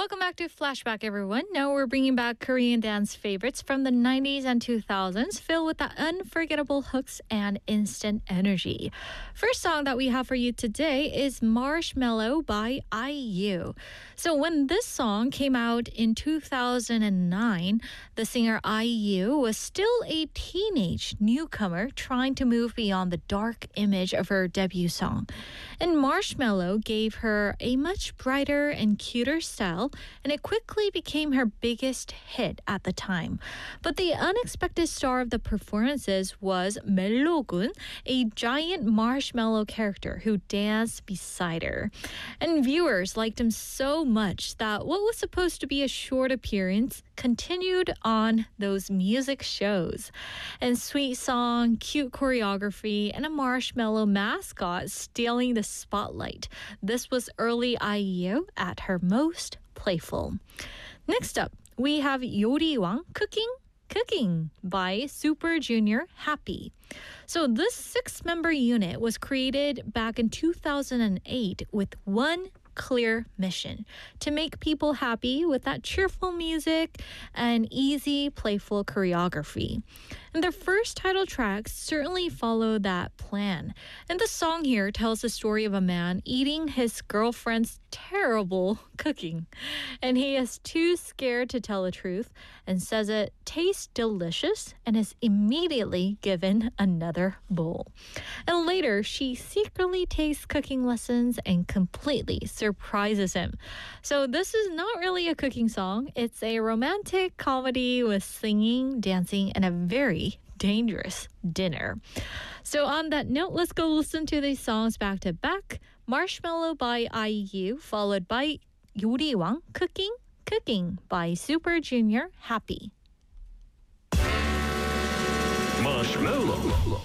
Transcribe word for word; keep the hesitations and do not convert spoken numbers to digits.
Welcome back to Flashback, everyone. Now we're bringing back Korean dance favorites from the nineties and two thousands, filled with the unforgettable hooks and instant energy. First song that we have for you today is Marshmallow by I U. So when this song came out in two thousand nine, the singer I U was still a teenage newcomer trying to move beyond the dark image of her debut song. And Marshmallow gave her a much brighter and cuter style, and it quickly became her biggest hit at the time. But the unexpected star of the performances was Mellogun, a giant marshmallow character who danced beside her. And viewers liked him so much that what was supposed to be a short appearance continued on those music shows. And sweet song, cute choreography, and a marshmallow mascot stealing the spotlight. This was early I U at her most playful. Next up, we have 요리왕 Cooking Cooking by Super Junior Happy. So this six-member unit was created back in two thousand eight with one clear mission: to make people happy with that cheerful music and easy, playful choreography. And their first title track certainly followed that plan. And the song here tells the story of a man eating his girlfriend's terrible cooking. And he is too scared to tell the truth and says it tastes delicious and is immediately given another bowl. And later, she secretly takes cooking lessons and completely surprises him. So this is not really a cooking song. It's a romantic comedy with singing, dancing, and a very dangerous dinner. So on that note, let's go listen to these songs back to back. Marshmallow by I U, followed by 요리왕 Cooking Cooking by Super Junior Happy. Marshmallow.